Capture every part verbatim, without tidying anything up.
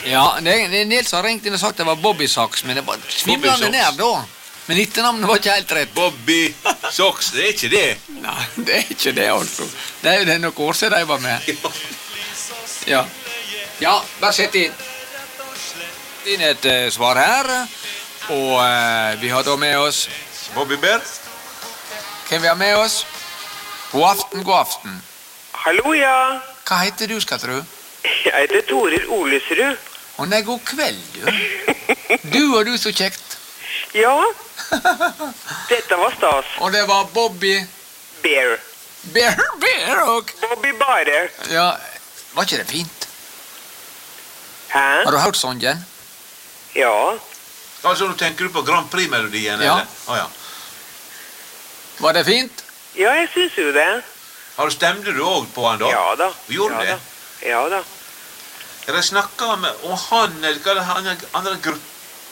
Ja, det, det Nils har ringt inn og sagt det var Bobby Socks, men det var svimlende nær da. Men etternavnet var ikke helt rett. Bobby Socks, det er ikke det. Nei, det er ikke det, altså. Det er jo det noen år siden de var med. Ja. Ja, bare sett inn. Inn et uh, svar her. Og uh, vi har da med oss Bobby Bear. Hvem vi har med oss? God aften, god aften. Hallo, ja. Hva heter du, skal tro? Jeg heter Torir Olesrud. Å nei, god kveld, du. Du og du, så kjekt. Ja, dette var stas. Og det var Bobby Bear. Bear, Bear og Bobby Bare. Ja, var ikke det fint? Hæ? Har du hørt sangen? Ja. Altså, nå tenker du på Grand Prix-melodien, Ja. eller? Å, ja. Var det fint? Ja, jeg synes jo det. Har du stemte du også på han da? Ja da. Gjorde ja, det? Da. Ja da. Jeg snakket med om han, eller hva det han, han er gruppa...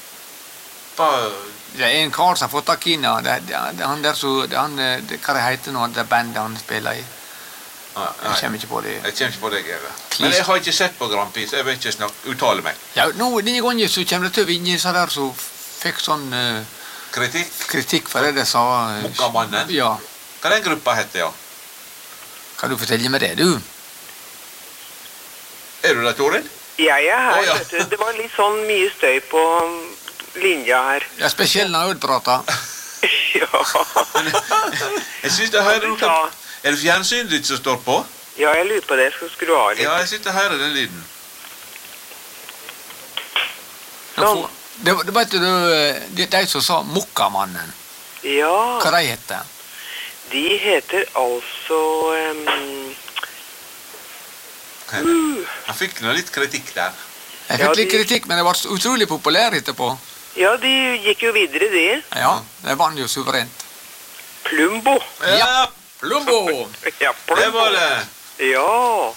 Det er en kar som har fått tak inn, ja. Det, det, det, han der så, det, han, det, hva det heter nå, det bandet han spiller i. Ah, Jeg kommer ikke på det. Jeg kommer ikke på det, Gere. Men jeg har ikke sett på Grand Prix, så jeg vet ikke snak, uttale meg. Ja, nå, denne gangen så kommer det til å vinne så der som fikk sånn uh, Kritikk? kritikk for det de sa. Uh, Mokkamannen? Ja. Hva den gruppa heter, ja? Kan du fortelle meg det, du? Er du der, Torin? Jeg er her, Å, ja. vet du. Det var litt sånn mye støy på linja her. Ja, spesielt når jeg prater. Ja. Jeg synes jeg hører noe... Ja. Er det fjernsynet ditt som står på? Ja, jeg lurer på det. Jeg skal skru av litt. Ja, jeg sitter og hører den lyden. Sånn. Det, det vet du, de, de som sa Mokkamannen, Ja, hva de heter? de heter altså... Um, Han fikk noe litt kritikk der. Jeg Ja, fikk litt de- kritikk, men det var så utrolig populær etterpå. ja, de gikk jo videre, de. Ja, det vant jo suverent. Plumbo. Ja, Plumbo! Ja, Plumbo. Det var det. Ja.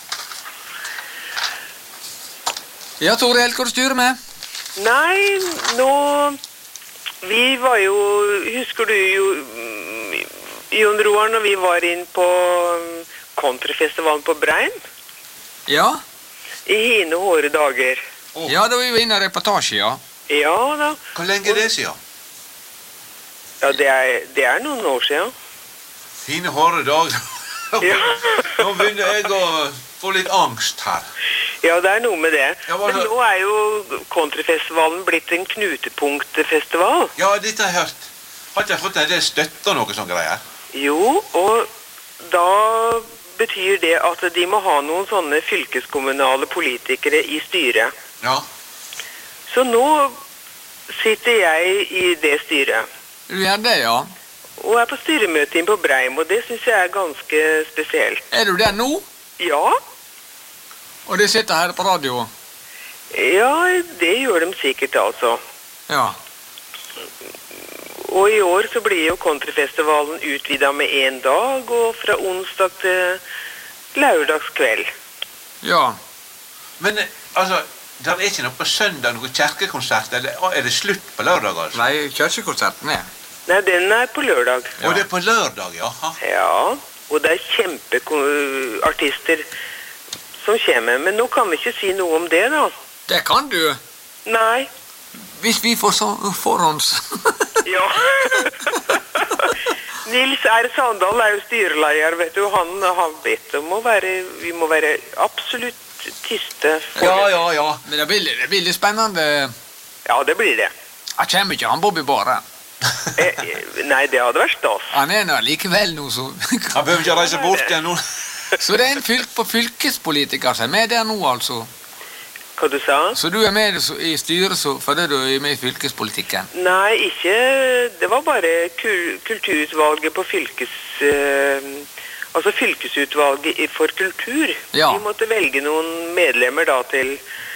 Ja, Torel, hva du styrer med? Nei, nå... Vi var jo... Husker du jo... mm, Jon Roar, når vi var inn på mm, countryfestivalen på Brein? Ja, I hine hårde dager. ja da var vi jo inne i reportasje, ja. Ja da. Hvor lenge er det siden? Ja, det er, det er noen år siden. Fine hårde dager. Ja. Nå begynner jeg å få litt angst her. Ja, det er noe med det. Ja, hva Men så- nå er jo countryfestivalen blitt en knutepunktfestival. Ja, dette har jeg hørt. Har ikke jeg fått en del støtte og noe sånn greier? Jo, og da betyr det at de må ha noen sånne fylkeskommunale politikere i styret. Ja. Så nå sitter jeg i det styret, Du gjør det, ja. og er på styremøte inn på Breim, og det synes jeg er ganske spesielt. Er du der nå? Ja, Og de sitter her på radio? ja, det gjør de sikkert altså. Ja. Og i år så blir jo countryfestivalen utvidet med en dag, og fra onsdag til lørdagskveld. Ja. Men eh, altså, det er ikke noe på søndag, noe kjerkekonsert, eller å, er det slutt på lørdag, altså? Nei, kirkekonserten er. Nei, den er på lørdag. Og det er på lørdag, jaha. Ja, og det er kjempeartister som kommer, men nå kan vi ikke si noe om det da. Det kan du. Nei. Hvis vi får så forhånds. Ja. Nils R. Sandal er jo styreleder, vet du. Han har bedt om å være, vi må være absolutt tyste. for- Ja, ja, ja. Men det blir, det blir litt spennende. Ja, det blir det. Jeg kommer ikke, han Bobby bare. Eh, eh, nei, det hadde vært stas. Han er nå likevel nå, så... Han behøver ikke reise bort igjen nå. Så det er en fylk på fylkespolitiker som er med der nå, altså. Hva du sa? Så du er med i styret så, fordi du er med i fylkespolitikken? Nei, ikke... Det var bare kul kulturutvalget på fylkes... Eh, altså fylkesutvalget i- for kultur. Ja. Vi måtte velge noen medlemmer da til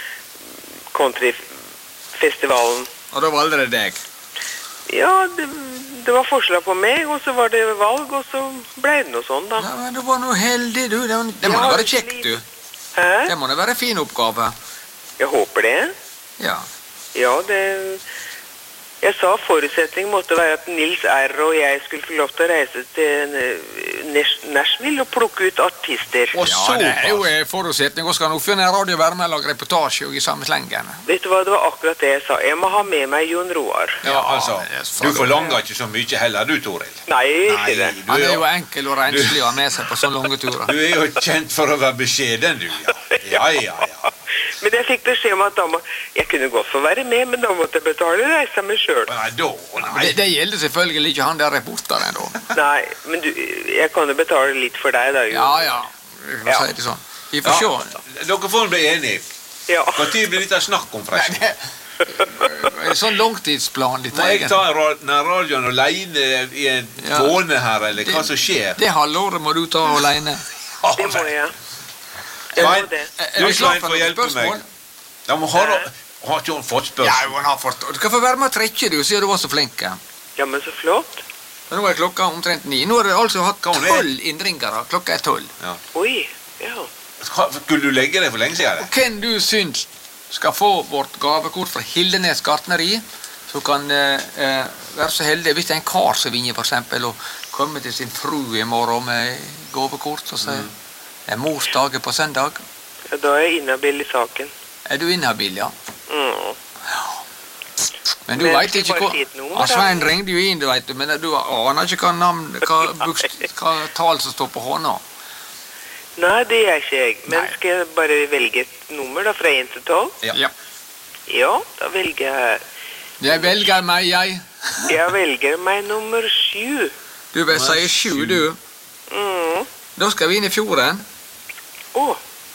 countryfestivalen. Og da valgte det deg? Ja, det, det var forslag på meg, og så var det valg, og så ble det noe sånn da. Ja, men du var noe heldig, du. Det, det må Ja, da være kjekt, du. Hæ? Det må da være en fin oppgave. Jeg håper det. Ja. Ja, det... Jeg sa forutsetning måtte være at Nils R. og jeg skulle få lov til å reise til Nash- Nashville og plukke ut artister. Og Ja, det er jo såpass. eh, forutsetning. Og skal nå finne en radio være med og lage reportasje og i samme slengen. Vet du hva, det var akkurat det jeg sa. Jeg må ha med meg Jon Roar. Ja, altså, det er så du forlanger ikke så mye heller, du, Toril. Nei, ikke det. du Han er er, jo enkel og renslig å ha med seg på sånne lange turer. du er jo kjent for å være beskjeden, du. Ja, ja, ja. ja. Men jeg fikk beskjed om at da må, jeg kunne godt få være med, men da måtte jeg betale reisa meg sjøl. Nei, da, nei. Det, det gjelder selvfølgelig ikke han der reporteren, da. Nei, men du, jeg kan jo betale litt for deg da, jo. Ja, ja. Vi får Ja. si det sånn. Vi får Ja, se. dere får bli enige. Ja. Hva tid blir dette snakk om, Nei, forresten? det er sånn langtidsplan litt Må jeg egen. ta ra- den radioen alene i en Ja. måned her, eller hva Det- som skjer? Det halvåret må du ta alene. Det må jeg. Jeg Svein, må det. Er du vi klar Svein for får noen hjelpe spørsmål? meg. Ja, men har, har ikke hun fått Ja, spørsmål? jo, han har fått. Du kan få være med og trekke, du, siden du var så flink. Ja, men så flott. Nå er klokka omtrent ni. Nå har det altså hatt Hva hun er? tolv innringere. Klokka er tolv. Oi, ja. Hva- Skulle du legge deg for lenge siden? Og hvem du syns skal få vårt gavekort fra Hildenes gartneri, så kan eh, eh, være så heldig, hvis det er en kar som vinner for eksempel, og komme til sin fru i morgen med gavekort, og så Mm. er morsdagen på søndag. Ja, da er jeg inhabil i saken. Er du inhabil, ja? Mm. Men du Men vet skal ikke bare hva... si et nummer, Ja, da? Svein ringte jo inn, du vet, men du aner ikke hva navn, hva, bokst- hva tall som står på hånda. Nei, det gjør ikke jeg. Men Nei. skal jeg bare velge et nummer da, fra en til tolv? Ja. Ja. Ja, da velger jeg... Jeg velger meg, jeg. Jeg velger meg nummer sju. Du vil Nei, si sju, du. Mm. Da skal vi inn i fjorden. Å,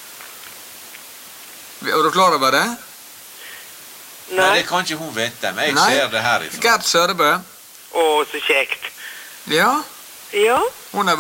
Er du klar over det? Nei, nei. det kan ikke hun vite, men jeg Nei. ser det herifra. Gert Sørebø. Å, så kjekt. Ja, Ja, hun er